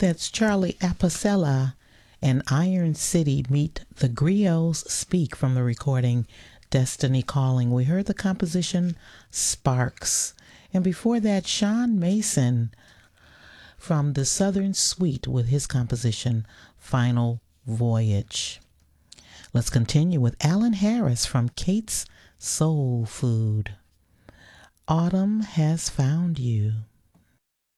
That's Charlie Apicella and Iron City meet the Griots Speak from the recording Destiny Calling. We heard the composition Sparks. And before that, Sean Mason from the Southern Suite with his composition Final Voyage. Let's continue with Alan Harris from Kate's Soul Food. Autumn Has Found You.